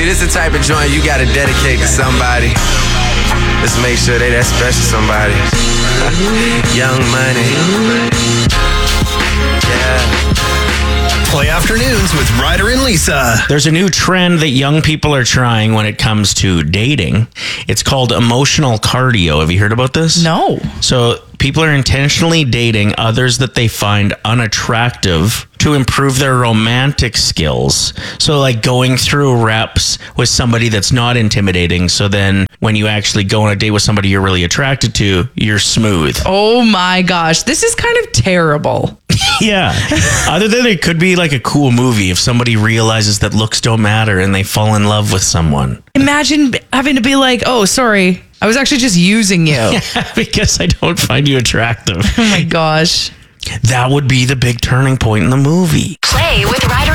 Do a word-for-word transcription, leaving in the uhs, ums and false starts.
this the type of joint you gotta dedicate to somebody. Let's make sure they that special somebody. Young Money. Yeah. Play Afternoons with Ryder and Lisa. There's a new trend that young people are trying when it comes to dating. It's called emotional cardio. Have you heard about this? No. So people are intentionally dating others that they find unattractive to improve their romantic skills. So like going through reps with somebody that's not intimidating. So then when you actually go on a date with somebody you're really attracted to, you're smooth. Oh my gosh. This is kind of terrible. Yeah. Other than it could be like a cool movie if somebody realizes that looks don't matter and they fall in love with someone. Imagine having to be like, oh, sorry, I was actually just using you. Because I don't find you attractive. Oh my gosh. That would be the big turning point in the movie. Play with Ryder